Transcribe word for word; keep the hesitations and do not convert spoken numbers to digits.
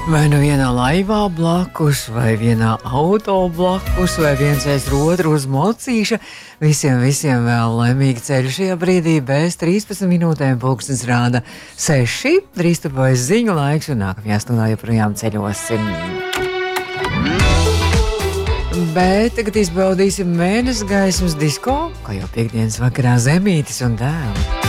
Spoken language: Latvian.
Vai nu vienā laivā blakus, vai vienā auto blakus, vai viens aiz otru uz mocīša. Visiem, visiem vēl laimīgi ceļu šajā brīdī. Bez trīspadsmit minūtēm pulkstens rāda seši. Drīz tuvojas ziņu laiks, un nākamajā stundā joprojām ceļosim. Bet tagad izbaudīsim mēnesi gaismas disko, kā jau piekdienas vakarā Zemītis un dēlu.